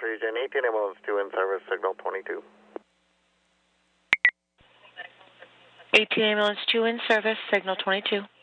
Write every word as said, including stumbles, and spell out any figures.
Region, eighteen ambulance two in service, signal twenty-two. eighteen ambulance two in service, signal twenty-two.